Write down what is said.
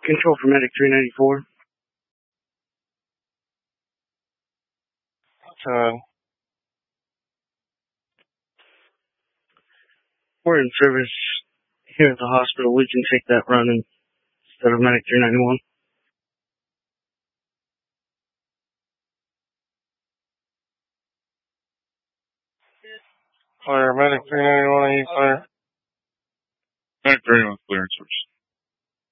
Control for Medic 394. We're in service here at the hospital. We can take that run instead of Medic 391. Clear, Medic 391, are you clear? Medic 391, clearance source.